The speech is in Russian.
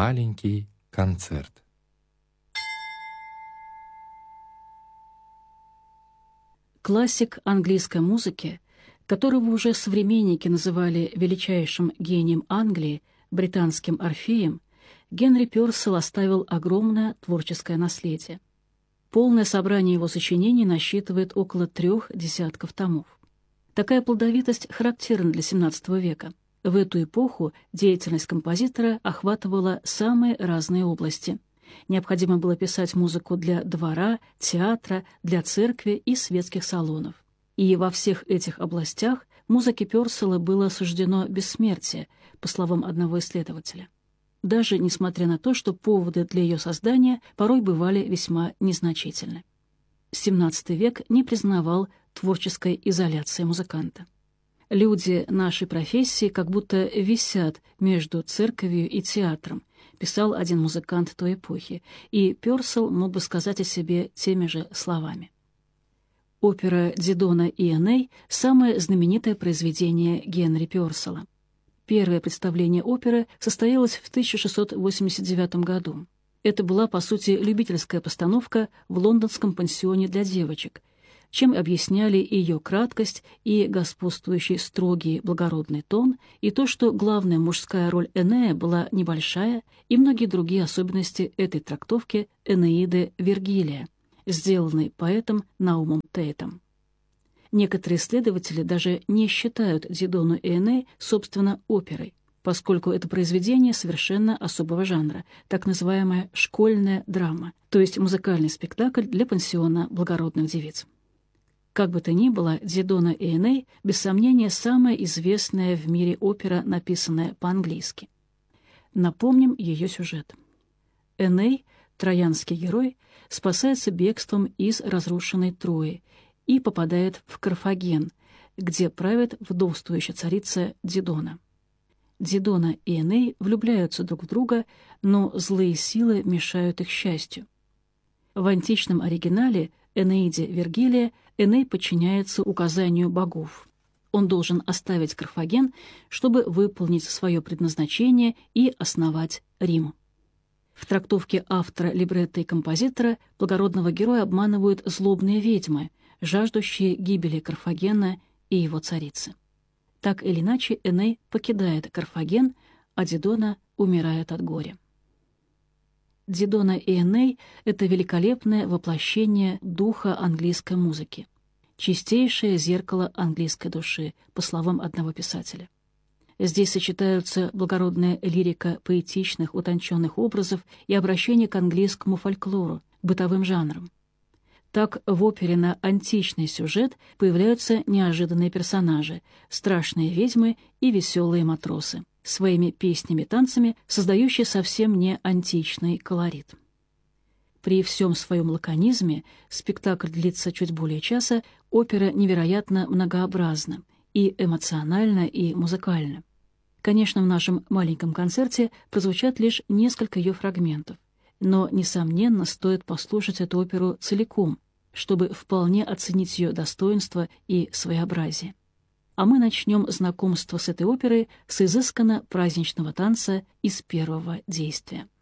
маленький концерт. Классик английской музыки, которого уже современники называли величайшим гением Англии, британским Орфеем, Генри Пёрселл оставил огромное творческое наследие. Полное собрание его сочинений насчитывает около 3 десятков томов. Такая плодовитость характерна для XVII века. В эту эпоху деятельность композитора охватывала самые разные области. Необходимо было писать музыку для двора, театра, для церкви и светских салонов. И во всех этих областях музыке Пёрселла было суждено бессмертие, по словам одного исследователя. Даже несмотря на то, что поводы для ее создания порой бывали весьма незначительны. XVII век не признавал творческой изоляции музыканта. «Люди нашей профессии как будто висят между церковью и театром», писал один музыкант той эпохи, и Пёрселл мог бы сказать о себе теми же словами. Опера «Дидона и Эней» — самое знаменитое произведение Генри Пёрселла. Первое представление оперы состоялось в 1689 году. Это была, по сути, любительская постановка в лондонском пансионе для девочек, чем объясняли ее краткость и господствующий строгий благородный тон, и то, что главная мужская роль Энея была небольшая, и многие другие особенности этой трактовки Энеиды Вергилия, сделанной поэтом Наумом Тейтом. Некоторые исследователи даже не считают «Дидону и Эней» собственно оперой, поскольку это произведение совершенно особого жанра, так называемая школьная драма, то есть музыкальный спектакль для пансиона благородных девиц. Как бы то ни было, «Дидона и Эней» без сомнения самая известная в мире опера, написанная по-английски. Напомним ее сюжет. Эней, троянский герой, спасается бегством из разрушенной Трои и попадает в Карфаген, где правит вдовствующая царица Дидона. Дидона и Эней влюбляются друг в друга, но злые силы мешают их счастью. В античном оригинале Энеиде Вергилия Эней подчиняется указанию богов. Он должен оставить Карфаген, чтобы выполнить свое предназначение и основать Рим. В трактовке автора либретто и композитора благородного героя обманывают злобные ведьмы, жаждущие гибели Карфагена и его царицы. Так или иначе, Эней покидает Карфаген, а Дидона умирает от горя. Дидона и Эней — это великолепное воплощение духа английской музыки, чистейшее зеркало английской души, по словам одного писателя. Здесь сочетаются благородная лирика поэтичных, утонченных образов и обращение к английскому фольклору, бытовым жанрам. Так в опере на античный сюжет появляются неожиданные персонажи, страшные ведьмы и веселые матросы, своими песнями и танцами создающие совсем не античный колорит. При всем своем лаконизме, спектакль длится чуть более часа, опера невероятно многообразна и эмоционально, и музыкально. Конечно, в нашем маленьком концерте прозвучат лишь несколько ее фрагментов, но, несомненно, стоит послушать эту оперу целиком, чтобы вполне оценить ее достоинство и своеобразие. А мы начнем знакомство с этой оперой с изысканно праздничного танца из первого действия.